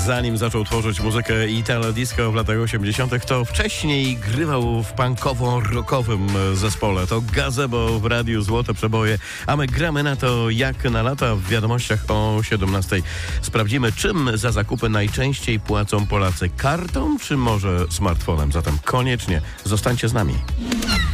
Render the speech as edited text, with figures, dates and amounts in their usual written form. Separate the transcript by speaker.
Speaker 1: zanim zaczął tworzyć muzykę Italo Disco w latach 80., to wcześniej grywał w punkowo-rockowym zespole. To gazebo w radiu Złote Przeboje, a my gramy na to jak na lata. W wiadomościach o 17:00 sprawdzimy, czym za zakupy najczęściej płacą Polacy. Kartą czy może smartfonem? Zatem koniecznie zostańcie z nami.